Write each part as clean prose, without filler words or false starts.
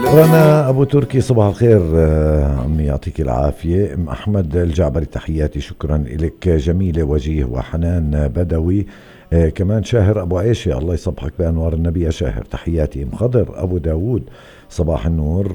رنا أبو تركي صباح الخير. عمي يعطيك العافية. أم أحمد الجعبري تحياتي شكرا إلك. جميلة وجيه وحنان بدوي. كمان شاهر أبو عيشة الله يصبحك بأنوار النبي يا شاهر تحياتي. أم خضر أبو داود صباح النور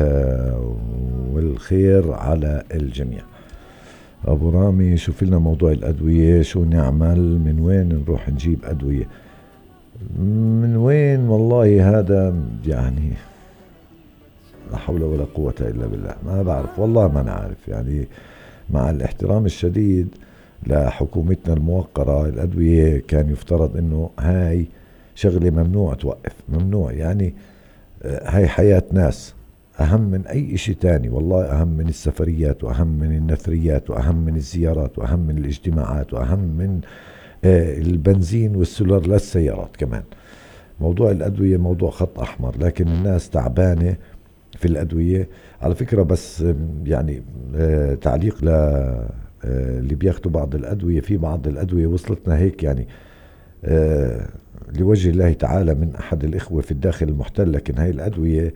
والخير على الجميع. أبو رامي شوف لنا موضوع الأدوية شو نعمل، من وين نروح نجيب أدوية، من وين والله هذا يعني لا حول ولا قوة إلا بالله، ما بعرف والله ما نعرف. يعني مع الاحترام الشديد لحكومتنا الموقرة الأدوية كان يفترض إنه هاي شغلة ممنوع توقف، ممنوع يعني. هاي حياة ناس أهم من أي إشي تاني والله، أهم من السفريات وأهم من النثريات وأهم من الزيارات وأهم من الاجتماعات وأهم من البنزين والسولار للسيارات كمان. موضوع الأدوية موضوع خط أحمر، لكن الناس تعبانة في الأدوية على فكرة. بس يعني تعليق اللي بياخدوا بعض الأدوية، في بعض الأدوية وصلتنا هيك يعني لوجه الله تعالى من أحد الإخوة في الداخل المحتل، لكن هاي الأدوية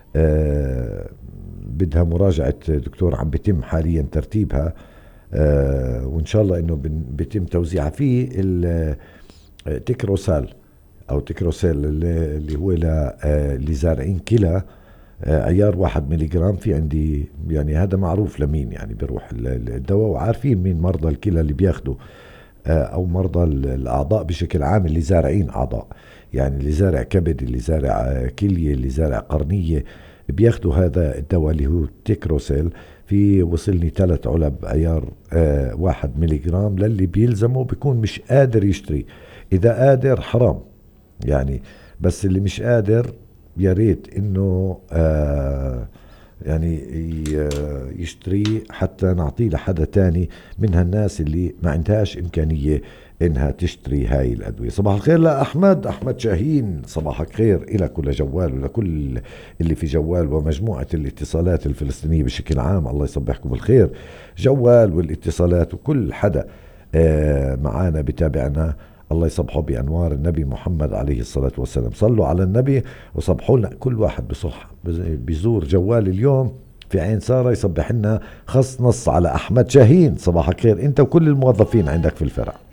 بدها مراجعة دكتور، عم بيتم حاليا ترتيبها وإن شاء الله إنه بيتم توزيعها. في التكروسال أو تكروسيل اللي هو لزارعين كلى عيار 1 مليجرام. في عندي يعني هذا معروف لمين يعني بيروح الدواء، وعارفين مين مرضى الكلى اللي بياخدوا او مرضى الاعضاء بشكل عام اللي زارعين اعضاء، يعني اللي زارع كبد، اللي زارع كلية، اللي زارع قرنية، بياخدوا هذا الدواء اللي هو تيكروسيل. في وصلني 3 علب عيار 1 مليجرام للي بيلزمه بيكون مش قادر يشتري. اذا قادر حرام يعني، بس اللي مش قادر يا ريت انه يعني يشتري حتى نعطيه لحدا تاني من هالناس اللي ما عندهاش امكانية انها تشتري هاي الادوية. صباح الخير احمد شاهين، صباحك خير الى كل جوال ولكل اللي في جوال ومجموعة الاتصالات الفلسطينية بشكل عام. الله يصبحكم بالخير جوال والاتصالات وكل حدا معانا بتابعنا. الله يصبحه بأنوار النبي محمد عليه الصلاة والسلام. صلوا على النبي وصبحوا لنا. كل واحد بصح بيزور جوال اليوم في عين سارة يصبح لنا خص نص على أحمد شاهين. صباحك خير أنت وكل الموظفين عندك في الفرع.